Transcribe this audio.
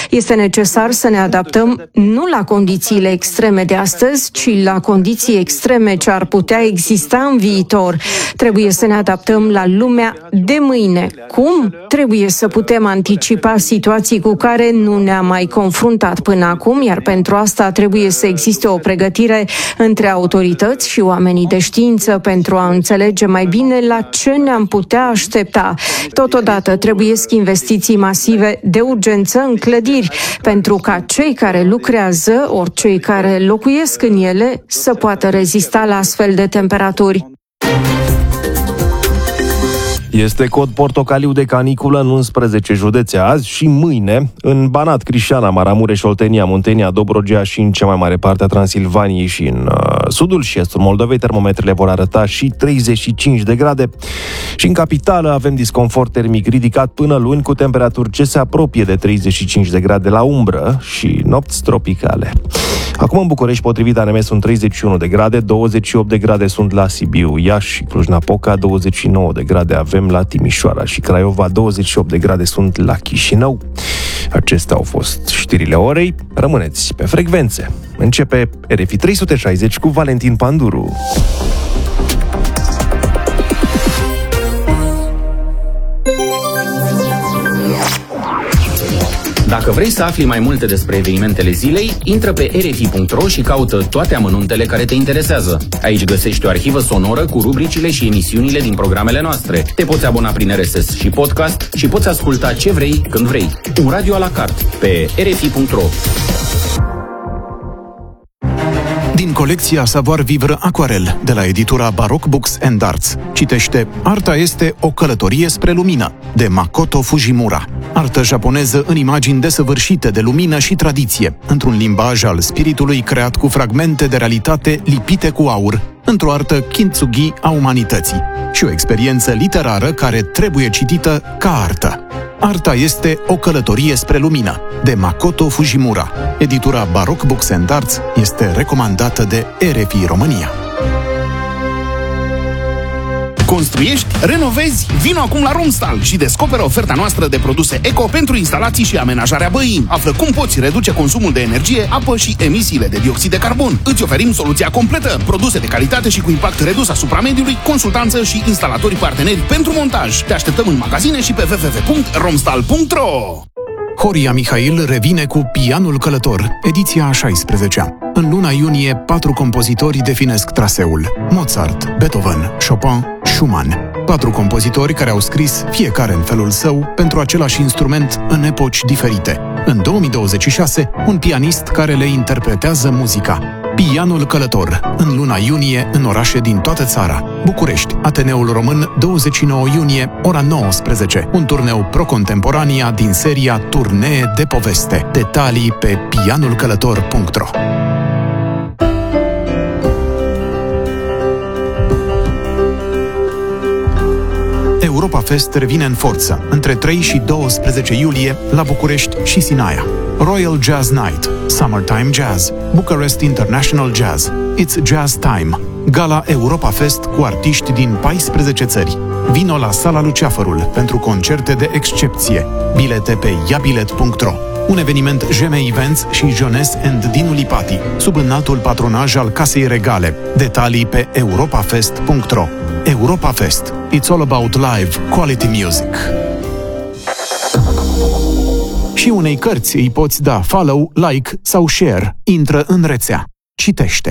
Este necesar să ne adaptăm nu la condițiile extreme de astăzi, ci la condiții extreme ce ar putea exista în viitor. Trebuie să ne adaptăm la lumea de mâine. Cum? Trebuie să putem anticipa situații cu care nu ne-am mai confruntat până acum, iar pentru asta trebuie să existe o pregătire între autorități și oamenii de știință pentru a înțelege mai bine la ce ne-am putea aștepta. Totodată trebuie investiții masive de urgență în clădiri, pentru ca cei care lucrează, ori cei care locuiesc în ele, să poată rezista la astfel de temperaturi. Este cod portocaliu de caniculă în 11 județe azi și mâine, în Banat, Crișana, Maramureș, Oltenia, Muntenia, Dobrogea și în cea mai mare parte a Transilvaniei și în sudul și estul Moldovei, termometrele vor arăta și 35 de grade. Și în capitală avem disconfort termic ridicat până luni, cu temperaturi ce se apropie de 35 de grade la umbră și nopți tropicale. Acum în București, potrivit ANM, sunt 31 de grade, 28 de grade sunt la Sibiu, Iași și Cluj-Napoca, 29 de grade avem la Timișoara și Craiova, 28 de grade sunt la Chișinău. Acestea au fost știrile orei. Rămâneți pe frecvențe. Începe RFI 360 cu Valentin Panduru. Dacă vrei să afli mai multe despre evenimentele zilei, intră pe rfi.ro și caută toate amănuntele care te interesează. Aici găsești o arhivă sonoră cu rubricile și emisiunile din programele noastre. Te poți abona prin RSS și podcast și poți asculta ce vrei, când vrei. Un radio à la carte pe rfi.ro. Din colecția Savoir Vivre Aquarel, de la editura Baroque Books and Arts, citește Arta este o călătorie spre lumină, de Makoto Fujimura. Artă japoneză în imagini desăvârșite de lumină și tradiție, într-un limbaj al spiritului creat cu fragmente de realitate lipite cu aur, într-o artă kintsugi a umanității și o experiență literară care trebuie citită ca artă. Arta este o călătorie spre lumină, de Makoto Fujimura. Editura Baroque Books and Arts este recomandată de RFI România. Construiești? Renovezi? Vino acum la Romstal și descoperă oferta noastră de produse eco pentru instalații și amenajarea băii. Află cum poți reduce consumul de energie, apă și emisiile de dioxid de carbon. Îți oferim soluția completă, produse de calitate și cu impact redus asupra mediului, consultanță și instalatori parteneri pentru montaj. Te așteptăm în magazine și pe www.romstal.ro. Horia Mihail revine cu Pianul Călător, ediția a 16-a. În luna iunie, 4 compozitori definesc traseul: Mozart, Beethoven, Chopin, Schumann. 4 compozitori care au scris, fiecare în felul său, pentru același instrument în epoci diferite. În 2026, un pianist care le interpretează muzica. Pianul Călător, în luna iunie, în orașe din toată țara. București, Ateneul Român, 29 iunie, ora 19. Un turneu pro-contemporania din seria Turnee de poveste. Detalii pe pianulcălător.ro. Europa Fest revine în forță, între 3 și 12 iulie, la București și Sinaia. Royal Jazz Night, Summertime Jazz, Bucharest International Jazz, It's Jazz Time, Gala Europa Fest cu artiști din 14 țări. Vino la Sala Luceafărul pentru concerte de excepție. Bilete pe iabilet.ro. Un eveniment GM Events și Jones and Dinu Lipati, sub înaltul patronaj al Casei Regale. Detalii pe europafest.ro. Europa Fest. It's all about live quality music. Și unei cărți îi poți da follow, like sau share. Intră în rețea. Citește.